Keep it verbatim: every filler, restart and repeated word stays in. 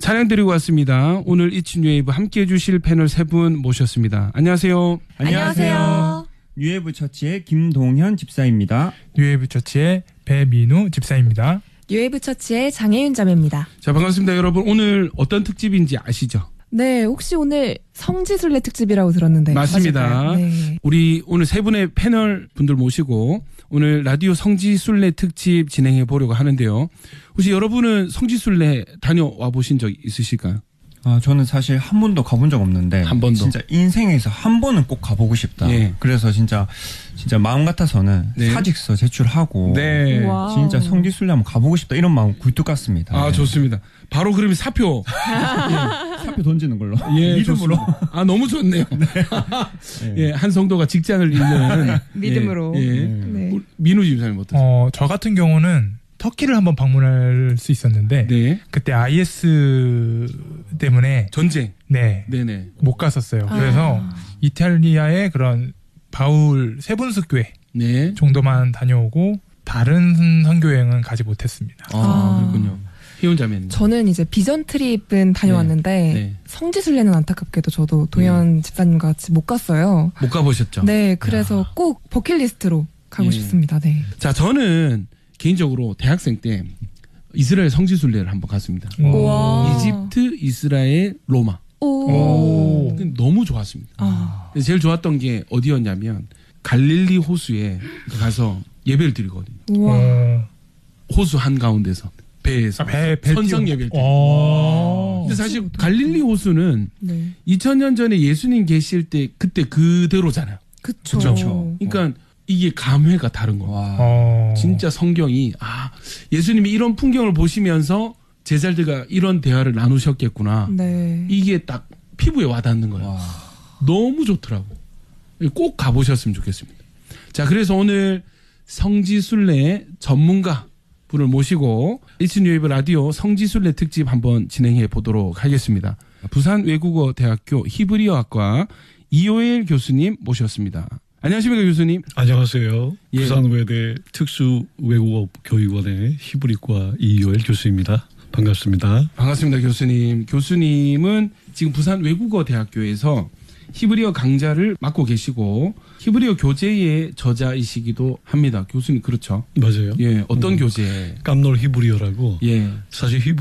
차량 드리고 왔습니다. 오늘 이츠 뉴웨이브 함께해 주실 패널 세 분 모셨습니다. 안녕하세요. 안녕하세요. 뉴웨이브 처치의 김동현 집사입니다. 뉴웨이브 처치의 배민우 집사입니다. 뉴웨이브 처치의 장혜윤 자매입니다. 자, 반갑습니다. 여러분, 오늘 어떤 특집인지 아시죠? 네, 혹시 오늘 성지순례 특집이라고 들었는데 맞습니다. 네. 우리 오늘 세 분의 패널 분들 모시고 오늘 라디오 성지순례 특집 진행해 보려고 하는데요. 혹시 여러분은 성지순례 다녀와 보신 적 있으실까요? 아, 저는 사실 한 번도 가본 적 없는데 한 번도? 진짜 인생에서 한 번은 꼭 가보고 싶다. 예. 그래서 진짜 진짜 마음 같아서는 네. 사직서 제출하고 네. 와우. 진짜 성지순례 한번 가보고 싶다 이런 마음 굴뚝 같습니다. 아, 네. 좋습니다. 바로 그러면 사표. 사표 던지는 걸로. 예, 믿음으로. 좋습니다. 아, 너무 좋네요. 예, 한 성도가 직장을 잃는 믿음으로. 예, 예. 네. 우리 민우 집사님 어떠세요? 어, 저 같은 경우는 터키를 한번 방문할 수 있었는데 네. 그때 아이에스 때문에 전쟁. 네, 네네. 못 갔었어요. 아. 그래서 이탈리아의 그런 바울 세분수교회 네. 정도만 다녀오고 다른 선교 여행은 가지 못했습니다. 아, 아. 그렇군요. 희원 자매는. 저는 이제 비전 트립은 다녀왔는데 네. 성지순례는 안타깝게도 저도 동현 네. 집사님과 같이 못 갔어요. 못 가보셨죠? 네, 그래서 꼭 버킷리스트로 가고 예. 싶습니다. 네. 자, 저는 개인적으로 대학생 때 이스라엘 성지순례를 한번 갔습니다. 우와. 이집트, 이스라엘, 로마. 오. 오. 너무 좋았습니다. 아. 근데 제일 좋았던 게 어디였냐면 갈릴리 호수에 가서 예배를 드리거든요. 우와. 어, 호수 한가운데서 배에서 아, 배, 배 선상 띄워. 예배를 드리고. 어. 근데 사실 갈릴리 호수는 네. 이천 년 전에 예수님 계실 때 그때 그대로잖아요. 그쵸. 그쵸. 그러니까 이게 감회가 다른 거예요. 와. 어. 진짜 성경이 아 예수님이 이런 풍경을 보시면서 제자들과 이런 대화를 나누셨겠구나. 네. 이게 딱 피부에 와닿는 거예요. 와. 너무 좋더라고. 꼭 가보셨으면 좋겠습니다. 자, 그래서 오늘 성지순례 전문가 분을 모시고 이츠 뉴웨이브 라디오 성지순례 특집 한번 진행해 보도록 하겠습니다. 부산 외국어대학교 히브리어학과 이호엘 교수님 모셨습니다. 안녕하십니까, 교수님? 안녕하세요. 예. 부산외대 특수외국어교육원의 히브리과 이효엘 교수입니다. 반갑습니다. 반갑습니다, 교수님. 교수님은 지금 부산 외국어대학교에서 히브리어 강좌를 맡고 계시고 히브리어 교재의 저자이시기도 합니다. 교수님 그렇죠? 맞아요. 예, 어떤 음. 교재? 깜놀 히브리어라고 예, 사실 히브리